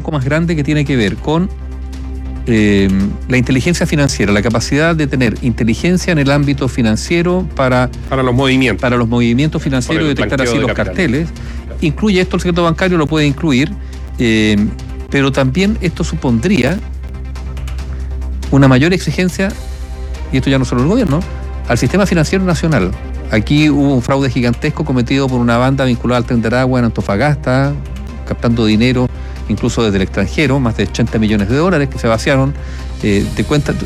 poco más grande que tiene que ver con la inteligencia financiera, la capacidad de tener inteligencia en el ámbito financiero para los movimientos financieros y detectar así los carteles. Claro. Incluye esto, el secreto bancario lo puede incluir, pero también esto supondría una mayor exigencia, y esto ya no solo el gobierno, al sistema financiero nacional. Aquí hubo un fraude gigantesco cometido por una banda vinculada al Tren de Aragua en Antofagasta, captando dinero incluso desde el extranjero, más de 80 millones de dólares que se vaciaron de cuentas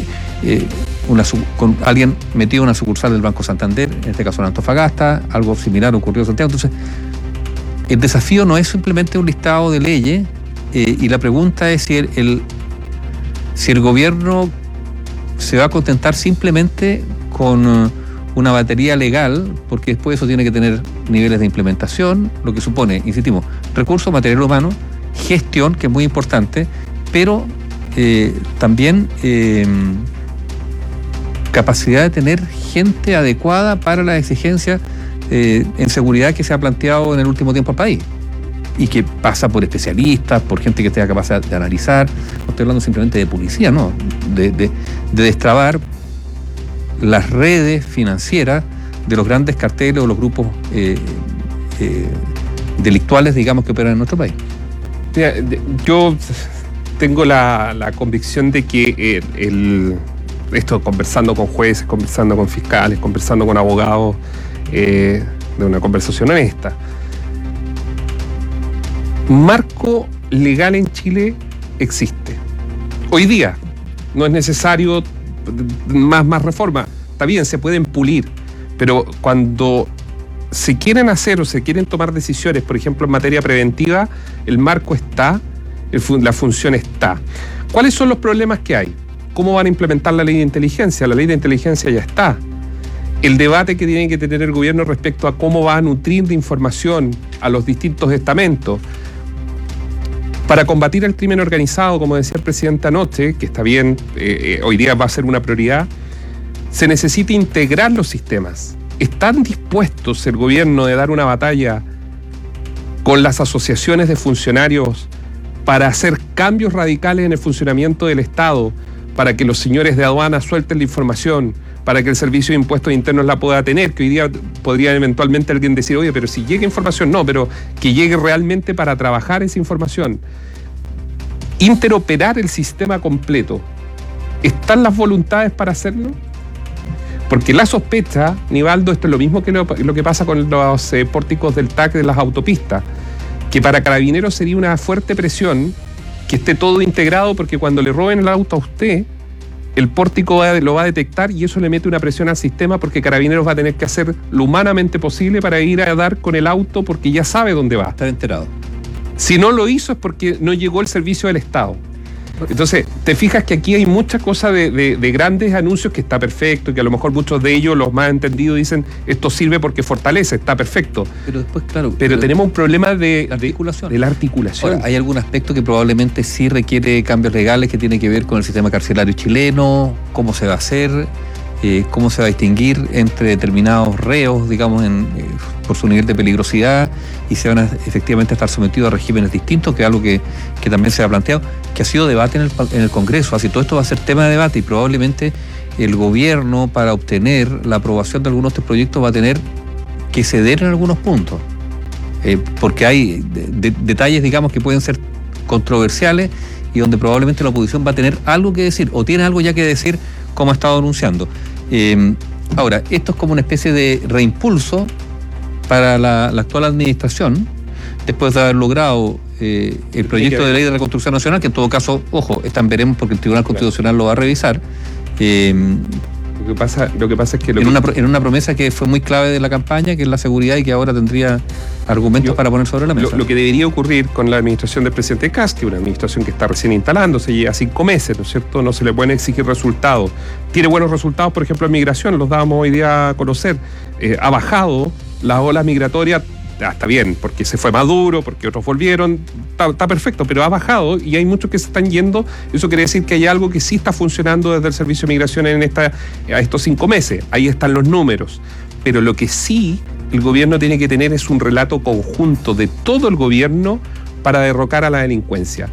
con alguien metido en una sucursal del Banco Santander, en este caso en Antofagasta. Algo similar ocurrió en Santiago. Entonces, el desafío no es simplemente un listado de leyes, y la pregunta es si el gobierno se va a contentar simplemente con una batería legal, porque después eso tiene que tener niveles de implementación, lo que supone, insistimos, recursos, material humano, gestión, que es muy importante, pero también capacidad de tener gente adecuada para las exigencias en seguridad que se ha planteado en el último tiempo al país, y que pasa por especialistas, por gente que tenga capacidad de analizar. No estoy hablando simplemente de policía, no, de destrabar las redes financieras de los grandes carteles o los grupos delictuales, digamos, que operan en nuestro país. Mira, yo tengo la convicción de que esto, conversando con jueces, conversando con fiscales, conversando con abogados, de una conversación honesta, marco legal en Chile existe. Hoy día no es necesario más reforma. Está bien, se pueden pulir, pero cuando se quieren hacer o se quieren tomar decisiones, por ejemplo en materia preventiva, el marco está, la función está. ¿Cuáles son los problemas que hay? ¿Cómo van a implementar la ley de inteligencia? La ley de inteligencia ya está. El debate que tiene que tener el gobierno respecto a cómo va a nutrir de información a los distintos estamentos. Para combatir el crimen organizado, como decía el presidente anoche, que está bien, hoy día va a ser una prioridad, se necesita integrar los sistemas. ¿Están dispuestos el gobierno de dar una batalla con las asociaciones de funcionarios para hacer cambios radicales en el funcionamiento del Estado, para que los señores de aduana suelten la información, para que el Servicio de Impuestos Internos la pueda tener, que hoy día podría eventualmente alguien decir, oye, pero si llega información, no, pero que llegue realmente para trabajar esa información? Interoperar el sistema completo. ¿Están las voluntades para hacerlo? Porque la sospecha, Nivaldo, esto es lo mismo que lo que pasa con los pórticos del TAC de las autopistas, que para Carabineros sería una fuerte presión que esté todo integrado, porque cuando le roben el auto a usted, el pórtico lo va a detectar, y eso le mete una presión al sistema, porque Carabineros va a tener que hacer lo humanamente posible para ir a dar con el auto, porque ya sabe dónde va. Estar enterado. Si no lo hizo es porque no llegó el servicio del Estado. Entonces, te fijas que aquí hay mucha cosa de grandes anuncios que está perfecto, y que a lo mejor muchos de ellos, los más entendidos, dicen esto sirve porque fortalece, está perfecto. Pero después, claro. Pero tenemos un problema de articulación. De la articulación. Ahora, hay algún aspecto que probablemente sí requiere cambios legales, que tiene que ver con el sistema carcelario chileno, cómo se va a hacer, cómo se va a distinguir entre determinados reos, digamos, por su nivel de peligrosidad, y se van a efectivamente estar sometidos a regímenes distintos, que es algo que también se ha planteado, que ha sido debate en el Congreso. Así todo esto va a ser tema de debate, y probablemente el gobierno, para obtener la aprobación de algunos de estos proyectos, va a tener que ceder en algunos puntos, porque hay detalles, digamos, que pueden ser controversiales, y donde probablemente la oposición va a tener algo que decir, o tiene algo ya que decir, como ha estado anunciando. Ahora, esto es como una especie de reimpulso para la actual administración, después de haber logrado el proyecto de ley de reconstrucción nacional, que en todo caso, ojo, veremos, porque el Tribunal Constitucional lo va a revisar. Lo que pasa es que en una promesa que fue muy clave de la campaña, que es la seguridad, y que ahora tendría argumentos para poner sobre la mesa. Lo que debería ocurrir con la administración del presidente Kast, que es una administración que está recién instalándose, lleva 5 meses, ¿no es cierto? No se le pueden exigir resultados. Tiene buenos resultados, por ejemplo, en migración, los dábamos hoy día a conocer. Ha bajado las olas migratorias. Está bien, porque se fue Maduro, porque otros volvieron, está perfecto, pero ha bajado y hay muchos que se están yendo. Eso quiere decir que hay algo que sí está funcionando desde el Servicio de Migración a estos 5 meses. Ahí están los números. Pero lo que sí el gobierno tiene que tener es un relato conjunto de todo el gobierno para derrocar a la delincuencia.